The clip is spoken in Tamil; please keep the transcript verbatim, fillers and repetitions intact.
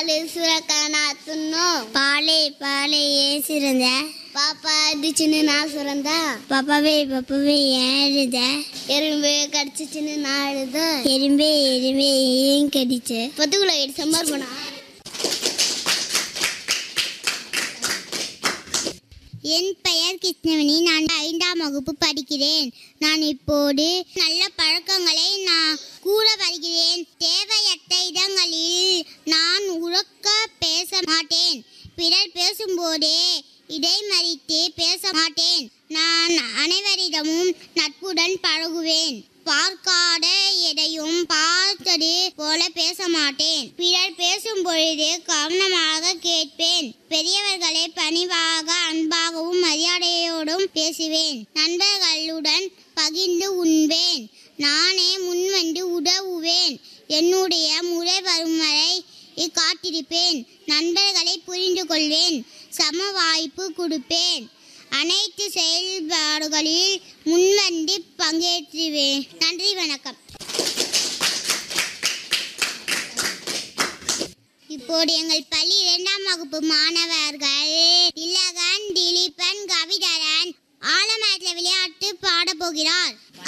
பால் சுரக்கானா துண்ணும் பாலே பாலே ஏன் சிறந்த பாப்பா அடிச்சுன்னு நான் சுரந்தா பாப்பாவே பாப்பாவே ஏன் எழுத எறும்பு கடிச்சிச்சுன்னு நான் எழுத எறும்பே எறும்பே ஏன் கடிச்சு பொத்துக்குள்ள எட்டு சம்பார் போனா. என் பெயர் கிருஷ்ணவேணி. நான் ஐந்தாம் வகுப்பு படிக்கிறேன். நான் இப்போது நல்ல பழக்கங்களை நான் கூற வருகிறேன். தேவையற்ற இடங்களில் நான் உறக்க பேச மாட்டேன். பிறர் பேசும்போதே இடைமறித்து பேச மாட்டேன். நான் அனைவரிடமும் நட்புடன் பழகுவேன். பார்க்காத எதையும் பார்த்தது போல பேச மாட்டேன். பிறர் பேசும் பொழுது கவனமாக கேட்பேன். பெரியவர்களை பணிவாக அன்பாகவும் மரியாதையோடும் பேசுவேன். நண்பர்களுடன் பகிர்ந்து உண்பேன். நானே முன்வந்து உதவுவேன். என்னுடைய முறை வரும் வரை காத்திருப்பேன். நண்பர்களை புரிந்து கொள்வேன். சம வாய்ப்பு கொடுப்பேன். அனைத்து செயல்பாடுகளில் முன்வந்து பங்கேற்றுவேன். நன்றி, வணக்கம். இப்போது எங்கள் பள்ளி இரண்டாம் வகுப்பு மாணவர்கள் திலகன், திலீபன், கவிதரன் ஆலமரத்தில் விளையாட்டு பாடப் போகிறார்.